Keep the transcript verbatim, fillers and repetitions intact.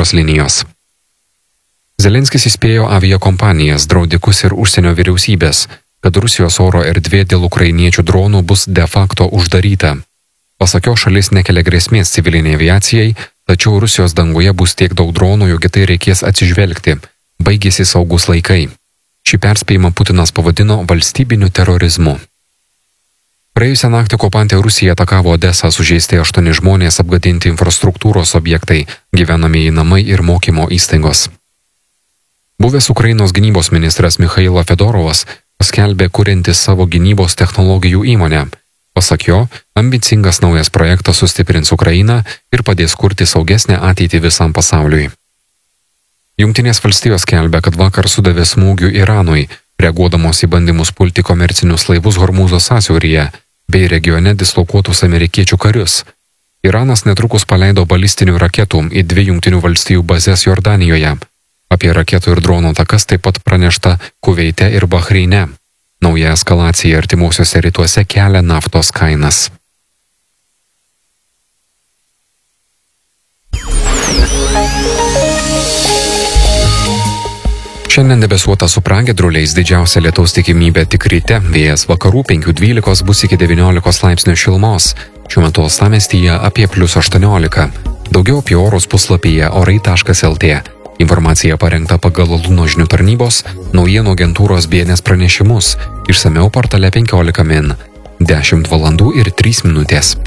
aviacijos linijos. Zelenskis įspėjo aviakompanijas, draudikus ir užsienio vyriausybės, kad Rusijos oro erdvė dėl ukrainiečių dronų bus de facto uždaryta. Pasak jo, šalis nekelia grėsmės civiliniai aviacijai, tačiau Rusijos danguje bus tiek daug dronų, jog į tai reikės atsižvelgti. Baigėsi saugus laikai. Šį perspėjimą Putinas pavadino valstybiniu terorizmu. Praėjusią naktį okupantė Rusija atakavo Odesą, sužeisti aštuoni žmonės, apgadinti infrastruktūros objektai, gyvenamieji namai ir mokymo įstaigos. Buvęs Ukrainos gynybos ministras Michailo Fedorovas paskelbė kuriantis savo gynybos technologijų įmonę. Pasak jo, ambicingas naujas projektas sustiprins Ukrainą ir padės kurti saugesnę ateitį visam pasauliui. Jungtinės valstijos skelbia, kad vakar sudavė smūgių Iranui, reaguodamos į bandymus pulti komercinius laivus Hormūzo sąsiauryje bei regione dislokuotus amerikiečių karius. Iranas netrukus paleido balistinių raketų į dvi Jungtinių valstijų bazes Jordanijoje. Apie raketų ir dronų atakas taip pat pranešta Kuveite ir Bahreine. Nauja eskalacija artimuosiuose rytuose kelia naftos kainas. Šiandien debesuota su pragiedruliais, didžiausia lietaus tikimybė tik ryte, vėjas vakarų penkių dvylikos bus iki devyniolikos laipsnių šilumos. Šiuo metu uostamiestyje apie plius aštuoniolika. Daugiau apie orus puslapyje orai taškas lt. Informacija parengta pagal Luno žinių tarnybos, naujienų agentūros B N S pranešimus, išsamiau portale penkiolika min. dešimt valandų ir trys minutės.